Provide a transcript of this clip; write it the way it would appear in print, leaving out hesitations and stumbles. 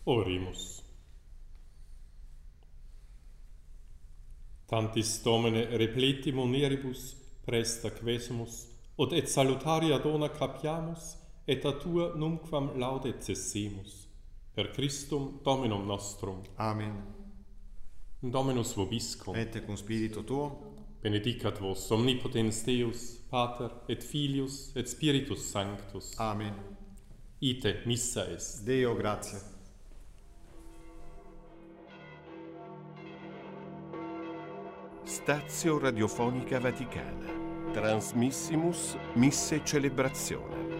Orimus. Tantis Domine repleti munieribus presta quesumus, od et salutaria dona capiamus, et a tua numquam laude cessimus. Per Christum Dominum nostrum. Amen. Dominus vobiscum. Et cum spiritu tuo. Benedicat vos omnipotens Deus, Pater, et Filius, et Spiritus Sanctus. Amen. Ite missa est. Deo gratia. Stazio Radiofonica Vaticana. Transmissimus Misse Celebrazione.